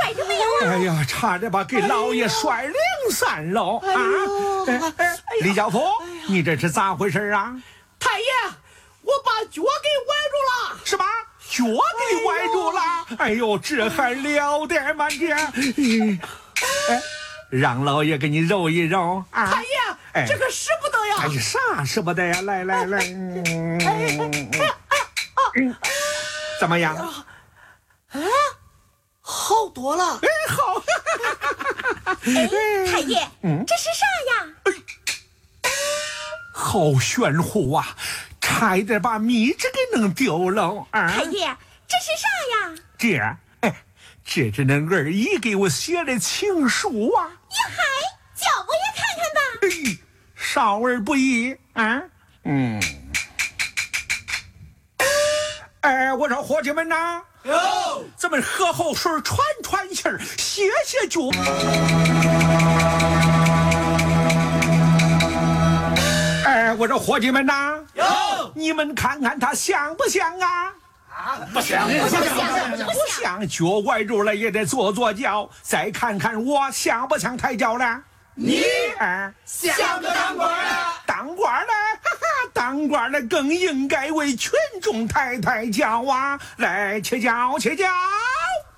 踩着没有？ 哎呀，差点把给老爷摔两三喽啊！李教夫，你这是咋回事啊？ 太爷，我把脚给崴住了。 什么？脚给崴住了？哎呦，这还了得吗？这，让老爷给你揉一揉啊！ 太爷，这个使不得呀！ 哎呀，啥使不得呀？来来来，怎么样？ 好多了。 哎，好。 太爷，这是啥呀？ 好玄乎啊！差一点把米纸给弄丢了啊！ 太爷，这是啥呀？ 这是恁二姨给我写的情书啊！ 呀嗨，叫我也看看吧。 少儿不宜啊！我说伙计们呐， 哟， 咱们喝口水喘喘气儿，歇歇脚。我说伙计们呐， 哟， 你们看看他像不像啊？ 不像， 不像，脚崴住了也得坐坐脚。再看看我像不像抬脚了？ 你像个当官的，当官的，当官的更应该为群众抬抬脚啊！来，起脚，起脚！